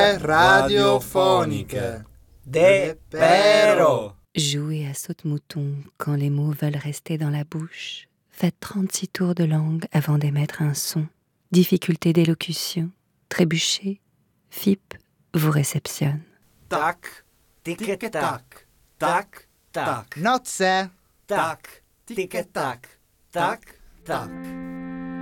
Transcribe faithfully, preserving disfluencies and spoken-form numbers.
Parole radiophoniques. Des perros. Jouez à saute-mouton quand les mots veulent rester dans la bouche. Faites trente-six tours de langue avant d'émettre un son. Difficulté d'élocution. Trébuchez. F I P vous réceptionne. Tac, tic-tac, tac, tac, Notze. tac, tic-tac, tac, tac.